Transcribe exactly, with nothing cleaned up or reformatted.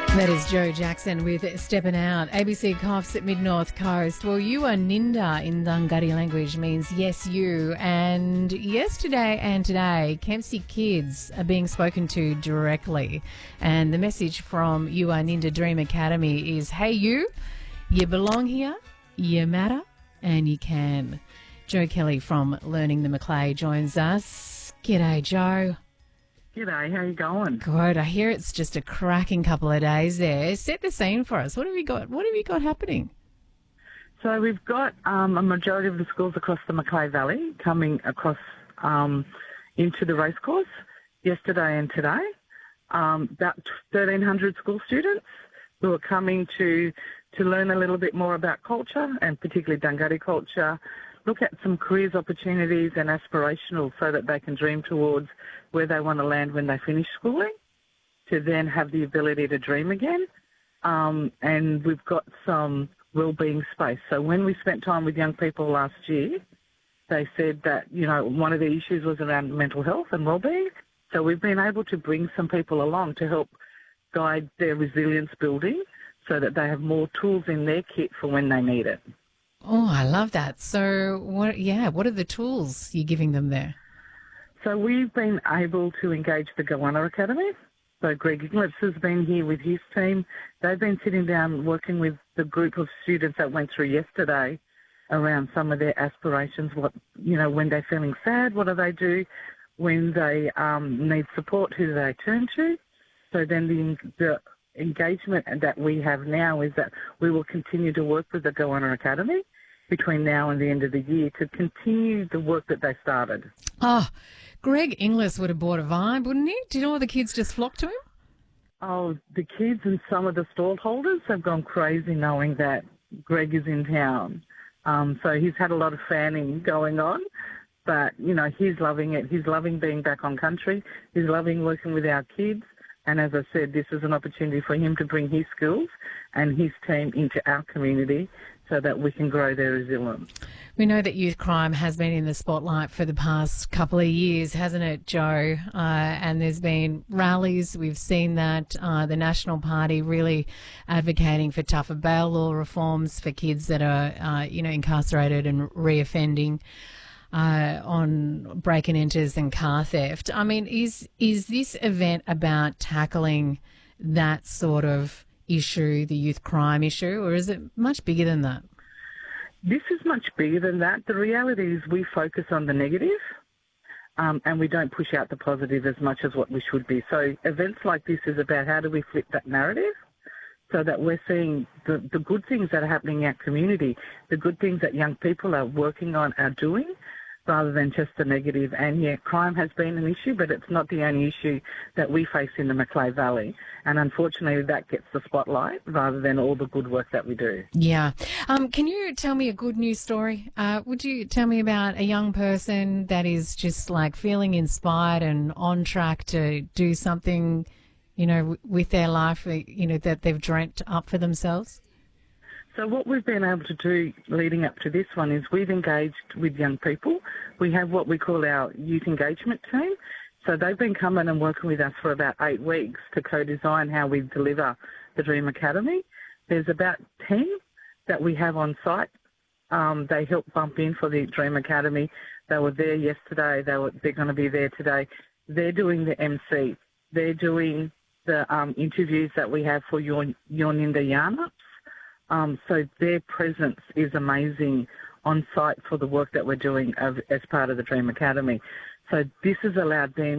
That is Joe Jackson with Steppin' Out. A B C Coughs at Mid-North Coast. Well, you are Ninda in Dunghutti language means yes, you. And yesterday and today, Kempsey kids are being spoken to directly. And the message from You Are Ninda Dream Academy is, hey, you, you belong here, you matter, and you can. Joe Kelly from Learning the Maclay joins us. G'day, Joe. G'day, how you going? Good. I hear it's just a cracking couple of days there. Set the scene for us. What have you got? What have you got happening? So we've got um, a majority of the schools across the Maclay Valley coming across um, into the racecourse yesterday and today. Um, about thirteen hundred school students who are coming to to learn a little bit more about culture and particularly Dunghutti culture, look at some careers opportunities and aspirational so that they can dream towards where they want to land when they finish schooling, to then have the ability to dream again. Um, and we've got some wellbeing space. So when we spent time with young people last year, they said that, you know, one of the issues was around mental health and wellbeing. So we've been able to bring some people along to help guide their resilience building so that they have more tools in their kit for when they need it. Oh, I love that. So, what? Yeah, what are the tools you're giving them there? So we've been able to engage the Goanna Academy. So Greg Inglis has been here with his team. They've been sitting down working with the group of students that went through yesterday around some of their aspirations. What, you know, when they're feeling sad, what do they do? When they um, need support, who do they turn to? So then the, the engagement that we have now is that we will continue to work with the Goanna Academy between now and the end of the year to continue the work that they started. Oh, Greg Inglis would have bought a vibe, wouldn't he? Did all the kids just flock to him? Oh, the kids and some of the stallholders have gone crazy knowing that Greg is in town. Um, so he's had a lot of fanning going on, but, you know, he's loving it. He's loving being back on country. He's loving working with our kids. And as I said, this is an opportunity for him to bring his skills and his team into our community so that we can grow their resilience. We know that youth crime has been in the spotlight for the past couple of years, hasn't it, Joe? Uh, and there's been rallies. We've seen that uh, the National Party really advocating for tougher bail law reforms for kids that are, uh, you know, incarcerated and reoffending. Uh, on break and enters and car theft. I mean, is is this event about tackling that sort of issue, the youth crime issue, or is it much bigger than that? This is much bigger than that. The reality is we focus on the negative um, and we don't push out the positive as much as what we should be. So events like this is about how do we flip that narrative so that we're seeing the, the good things that are happening in our community, the good things that young people are working on, are doing, rather than just the negative. And, yeah, crime has been an issue, but it's not the only issue that we face in the Maclay Valley. And unfortunately, that gets the spotlight rather than all the good work that we do. Yeah. Um, can you tell me a good news story? Uh, would you tell me about a young person that is just, like, feeling inspired and on track to do something, you know, with their life, you know, that they've dreamt up for themselves? So what we've been able to do leading up to this one is we've engaged with young people. We have what we call our youth engagement team. So they've been coming and working with us for about eight weeks to co-design how we deliver the Dream Academy. There's about ten that we have on site. Um, they helped bump in for the Dream Academy. They were there yesterday. They were, they're going to be there today. They're doing the M C. They're doing the um, interviews that we have for your, your Ninda Yarn-Ups. Um, so their presence is amazing on site for the work that we're doing as, as part of the Dream Academy. So this has allowed them